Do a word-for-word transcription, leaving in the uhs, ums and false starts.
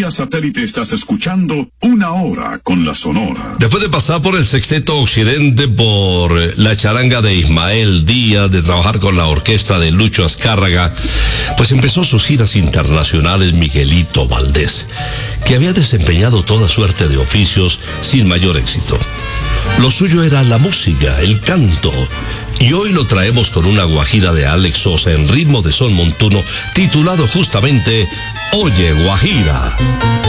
vía satélite estás escuchando Una Hora con la Sonora. Después de pasar por el Sexteto Occidente, por la charanga de Ismael Díaz, de trabajar con la orquesta de Lucho Azcárraga, pues empezó sus giras internacionales Miguelito Valdés, que había desempeñado toda suerte de oficios sin mayor éxito. Lo suyo era la música, el canto, y hoy lo traemos con una guajira de Alex Sosa en ritmo de son montuno, titulado justamente Oye Guajira.